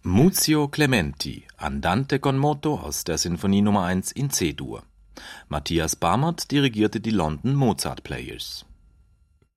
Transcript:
Muzio Clementi, Andante con moto aus der Sinfonie Nr. 1 in C-Dur. Matthias Bamert dirigierte die London Mozart Players.